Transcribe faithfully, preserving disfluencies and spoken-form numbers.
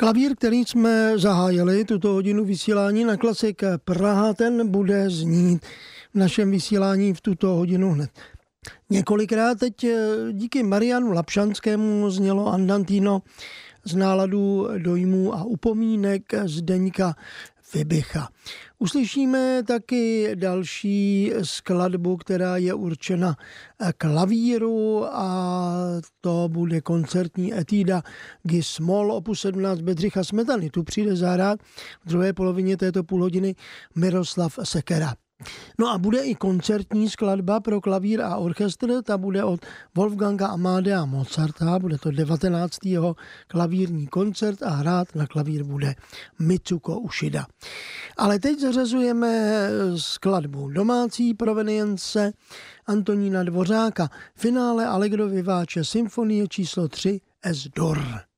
Klavír, který jsme zahájili tuto hodinu vysílání na Klasik Praha, ten bude znít v našem vysílání v tuto hodinu hned několikrát. Teď díky Marianu Lapšanskému znělo Andantino z náladu dojmů a upomínek Zdeňka Fibicha. Uslyšíme taky další skladbu, která je určena klavíru, a to bude koncertní etída Gis-moll opus sedmnáct Bedřicha Smetany. Tu přijde zahrát v druhé polovině této půlhodiny Miroslav Sekera. No a bude i koncertní skladba pro klavír a orchestr, ta bude od Wolfganga Amadea Mozarta, bude to devatenáctý jeho klavírní koncert a hrát na klavír bude Mitsuko Ušida. Ale teď zařazujeme skladbu domácí provenience Antonína Dvořáka, finále Allegro vivace symfonie číslo tři S-dur.